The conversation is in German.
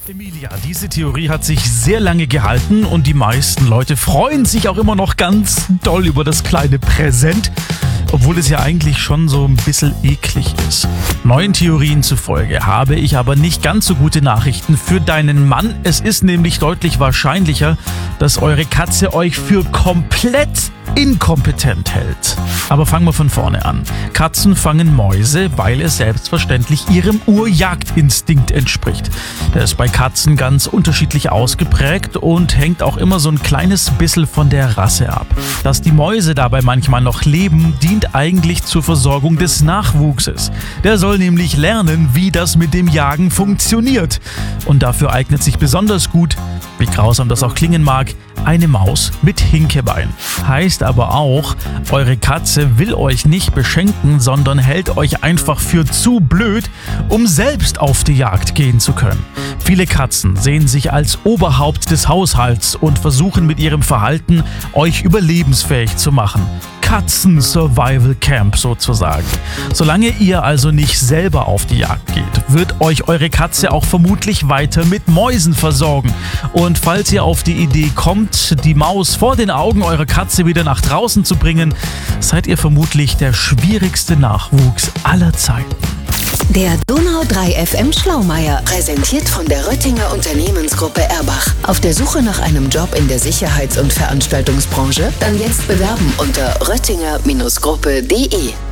Emilia, diese Theorie hat sich sehr lange gehalten und die meisten Leute freuen sich auch immer noch ganz doll über das kleine Präsent, obwohl es ja eigentlich schon so ein bisschen eklig ist. Neuen Theorien zufolge habe ich aber nicht ganz so gute Nachrichten für deinen Mann. Es ist nämlich deutlich wahrscheinlicher, dass eure Katze euch für komplett inkompetent hält. Aber fangen wir von vorne an. Katzen fangen Mäuse, weil es selbstverständlich ihrem Urjagdinstinkt entspricht. Der ist bei Katzen ganz unterschiedlich ausgeprägt und hängt auch immer so ein kleines bisschen von der Rasse ab. Dass die Mäuse dabei manchmal noch leben, dient eigentlich zur Versorgung des Nachwuchses. Der soll nämlich lernen, wie das mit dem Jagen funktioniert. Und dafür eignet sich besonders gut, wie grausam das auch klingen mag, eine Maus mit Hinkebein. Heißt aber auch, eure Katze will euch nicht beschenken, sondern hält euch einfach für zu blöd, um selbst auf die Jagd gehen zu können. Viele Katzen sehen sich als Oberhaupt des Haushalts und versuchen mit ihrem Verhalten, euch überlebensfähig zu machen. Katzen-Survival-Camp sozusagen. Solange ihr also nicht selber auf die Jagd geht, wird euch eure Katze auch vermutlich weiter mit Mäusen versorgen. Und falls ihr auf die Idee kommt, die Maus vor den Augen eurer Katze wieder nach draußen zu bringen, seid ihr vermutlich der schwierigste Nachwuchs aller Zeiten. Der Donau 3 FM Schlaumeier, präsentiert von der Röttinger Unternehmensgruppe Erbach. Auf der Suche nach einem Job in der Sicherheits- und Veranstaltungsbranche? Dann jetzt bewerben unter röttinger-gruppe.de.